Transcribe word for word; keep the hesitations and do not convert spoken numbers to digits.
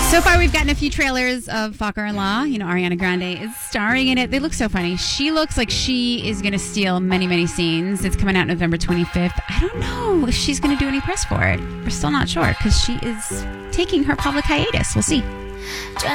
So far, we've gotten a few trailers of Fucker-in-Law. You know, Ariana Grande is starring in it. They look so funny. She looks like she is going to steal many, many scenes. It's coming out November twenty-fifth. I don't know if she's going to do any press for it. We're still not sure because she is taking her public hiatus. We'll see.